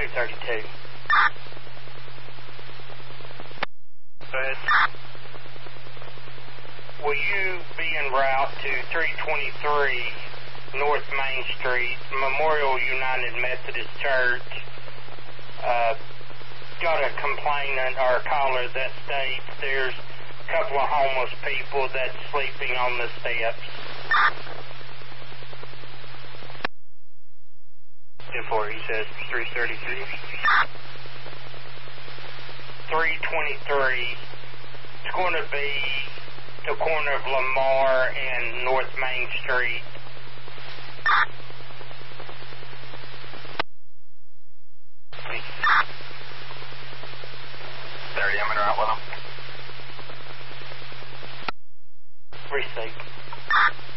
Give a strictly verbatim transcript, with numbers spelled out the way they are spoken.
three thirty-two. But will you be en route to three twenty-three North Main Street, Memorial United Methodist Church? Uh, got a complainant or a caller that states there's a couple of homeless people that's sleeping on the steps. Before he says three thirty-three. three twenty-three. It's going to be the corner of Lamar and North Main Street. thirty, I'm en route with him. Receipt.